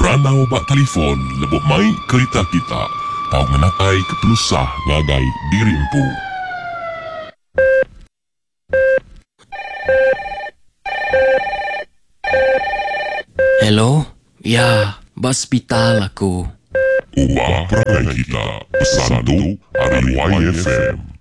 Ranaw ba telefon lebo may kereta kita. Tau ngenatay kepelusah ngagai dirimpu. Hello? Ya, hospital aku. Ubah perangai kita. Pesan tu hari YFM.